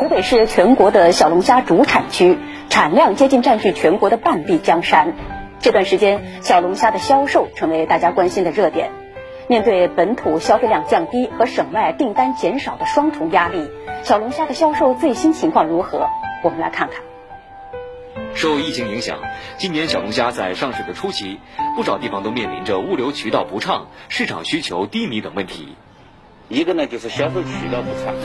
湖北是全国的小龙虾主产区，产量接近占据全国的半壁江山。这段时间，小龙虾的销售成为大家关心的热点。面对本土消费量降低和省外订单减少的双重压力，小龙虾的销售最新情况如何？我们来看看。 受疫情影响，今年小龙虾在上市的初期，不少地方都面临着物流渠道不畅、市场需求低迷等问题。 一个呢就是销售渠道不畅。